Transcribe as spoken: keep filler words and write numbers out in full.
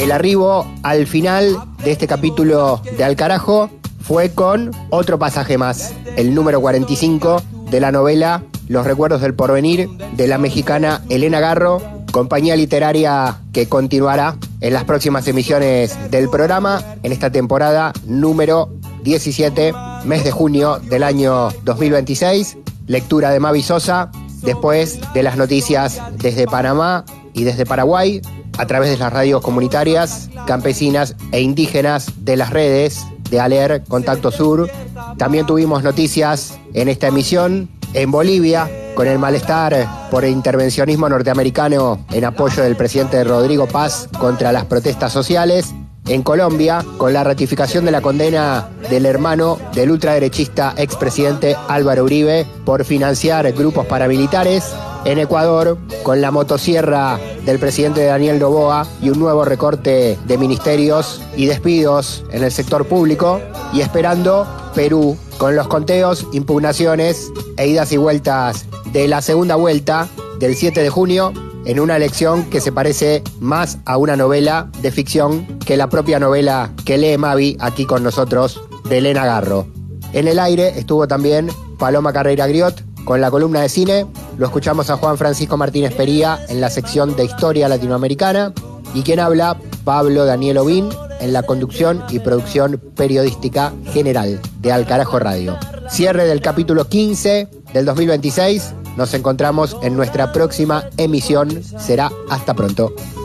El arribo al final de este capítulo de Al Carajo fue con otro pasaje más, el número cuarenta y cinco de la novela Los recuerdos del porvenir, de la mexicana Elena Garro, compañía literaria que continuará en las próximas emisiones del programa en esta temporada número diecisiete, mes de junio del año dos mil veintiséis. Lectura de Mavi Sosa, después de las noticias desde Panamá y desde Paraguay, a través de las radios comunitarias, campesinas e indígenas de las redes de ALER Contacto Sur. También tuvimos noticias en esta emisión en Bolivia, con el malestar por el intervencionismo norteamericano en apoyo del presidente Rodrigo Paz contra las protestas sociales. En Colombia, con la ratificación de la condena del hermano del ultraderechista expresidente Álvaro Uribe por financiar grupos paramilitares. En Ecuador, con la motosierra del presidente Daniel Noboa y un nuevo recorte de ministerios y despidos en el sector público. Y esperando Perú, con los conteos, impugnaciones e idas y vueltas de la segunda vuelta del siete de junio, en una elección que se parece más a una novela de ficción que la propia novela que lee Mavi aquí con nosotros, de Elena Garro. En el aire estuvo también Paloma Carreira Griot con la columna de cine. Lo escuchamos a Juan Francisco Martínez Pería en la sección de Historia Latinoamericana. Y quien habla, Pablo Daniel Ovín, en la conducción y producción periodística general de Al Carajo Radio. Cierre del capítulo quince del dos mil veintiséis. Nos encontramos en nuestra próxima emisión. Será hasta pronto.